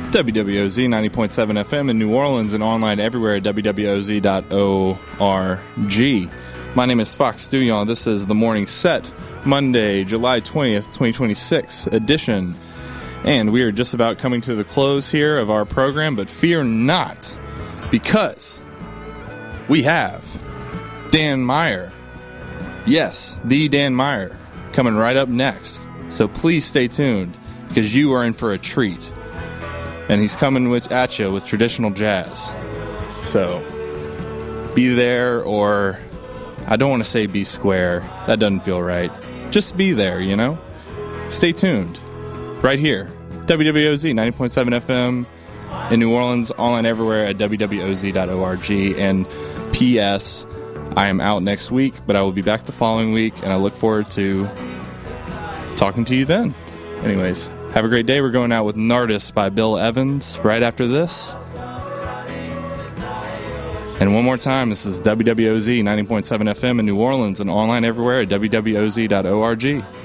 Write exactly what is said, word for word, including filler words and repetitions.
W W O Z ninety point seven F M in New Orleans and online everywhere at W W O Z dot org. My name is Fox Duyon. This is The Morning Set, Monday, July twentieth, twenty twenty-six edition. And we are just about coming to the close here of our program, but fear not, because we have Dan Meyer. Yes, the Dan Meyer, coming right up next. So please stay tuned, because you are in for a treat. And he's coming with, at you with traditional jazz. So be there, or I don't want to say be square. That doesn't feel right. Just be there, you know? Stay tuned. Right here. W W O Z ninety point seven F M in New Orleans, online everywhere at W W O Z dot org. And P S I am out next week, but I will be back the following week, and I look forward to talking to you then. Anyways, have a great day. We're going out with Nardis by Bill Evans right after this. And one more time, this is W W O Z ninety point seven F M in New Orleans and online everywhere at W W O Z dot org.